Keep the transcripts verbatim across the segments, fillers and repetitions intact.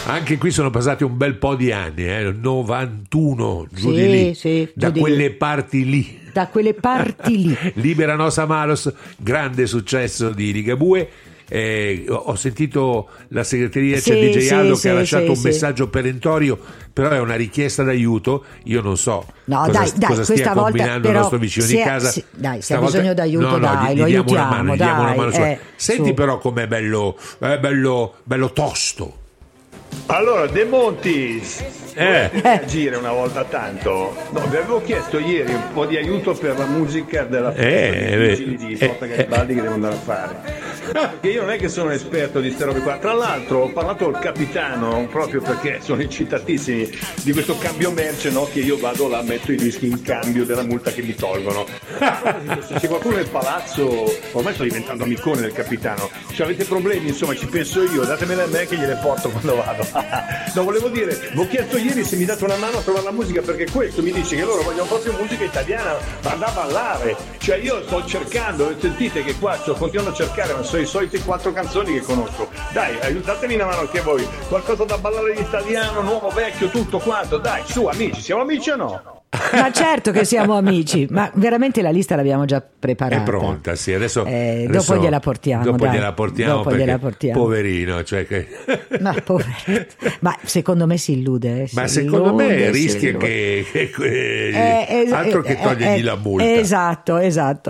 Anche qui sono passati un bel po' di anni, eh? novantuno, giù sì, di lì, sì, da giù quelle di lì. parti lì. Da quelle parti lì. Libera Nos Amados, grande successo di Ligabue. Eh, ho sentito la segreteria, Sì, c'è D J sì, Aldo sì, che ha lasciato sì, un sì. messaggio perentorio, però è una richiesta d'aiuto. Io non so No, cosa, dai, dai, cosa questa stia volta combinando però il nostro vicino se- di casa. se- dai, se ha Stavolta- bisogno d'aiuto, no, no, dai, gli, lo gli diamo una aiutiamo, mano, gli diamo una dai, mano sua. eh, Senti su. però com'è bello, è bello, bello tosto. Allora, De Montis, Eh. volete reagire una volta tanto? No, vi avevo chiesto ieri un po' di aiuto per la musica della festa Eh, dei vigili di eh, Porta eh, Garibaldi che devo andare a fare. Perché io non è che sono esperto di ste robe qua. Tra l'altro ho parlato col capitano proprio perché sono incitatissimi di questo cambio merce, no? Che io vado là, metto i dischi in cambio della multa che mi tolgono. Se c'è qualcuno nel palazzo, ormai sto diventando amicone del capitano. Se avete problemi, insomma, ci penso io, datemele a me che gliele porto quando vado. No, volevo dire, vi ho chiesto ieri se mi date una mano a trovare la musica, perché questo mi dice che loro vogliono proprio musica italiana da ballare. Cioè io sto cercando, sentite che qua sto continuando a cercare, ma sono i soliti quattro canzoni che conosco. Dai, aiutatemi una mano anche voi. Qualcosa da ballare in italiano, nuovo, vecchio, tutto quanto. Dai, su amici, siamo amici o no? Ma certo che siamo amici, ma veramente la lista l'abbiamo già preparata. È pronta, sì. Adesso, Eh, adesso dopo gliela portiamo. Dopo dai. gliela portiamo Dopo perché gliela portiamo. poverino, cioè che... Ma, poveretto. Ma secondo me si illude. eh, si Ma secondo me illude, si rischia illude. che, che- che- Eh, es- altro che eh, togliergli eh, la multa. Esatto, esatto.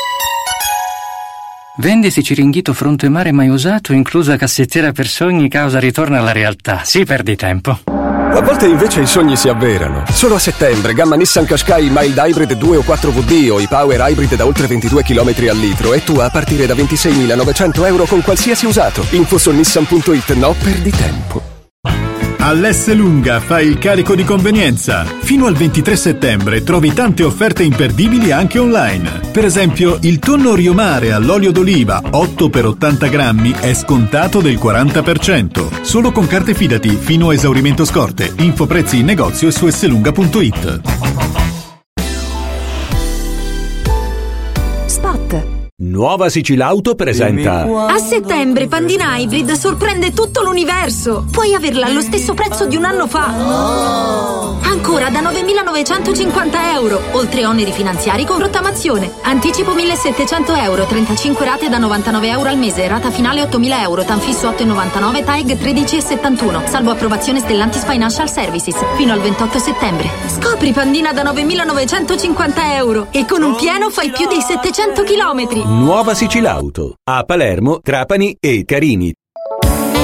Vendisi Ciringhito fronte mare mai usato, inclusa cassettiera per sogni, causa ritorno alla realtà. Si perdi tempo. A volte invece i sogni si avverano. Solo a settembre, gamma Nissan Qashqai Mild Hybrid due o quattro V D o i Power Hybrid da oltre ventidue chilometri al litro e tua a partire da ventisei.novecento euro con qualsiasi usato. Info su nissan punto it, no perdi tempo. All'S Lunga fai il carico di convenienza. Fino al ventitré settembre trovi tante offerte imperdibili anche online. Per esempio, il tonno Riomare all'olio d'oliva otto per ottanta grammi è scontato del quaranta per cento. Solo con carte Fidati fino a esaurimento scorte. Info prezzi in negozio e su esselunga punto it. Spot. Nuova Sicilauto presenta. A settembre Pandina Hybrid sorprende tutto l'universo. Puoi averla allo stesso prezzo di un anno fa. Ancora da novemilanovecentocinquanta euro, oltre oneri finanziari con rottamazione. Anticipo millesettecento euro, trentacinque rate da novantanove euro al mese, rata finale ottomila euro, tanfisso otto virgola novantanove, T A E G tredici virgola settantuno, salvo approvazione Stellantis Financial Services, fino al ventotto settembre. Scopri Pandina da novemilanovecentocinquanta euro e con un pieno fai più dei settecento chilometri. Nuova Sicilauto a Palermo, Trapani e Carini.